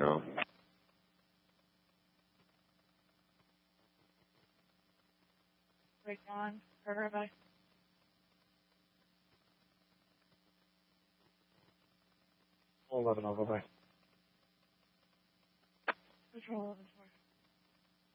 No. Right on. Bye. 11, bye-bye. Control 11.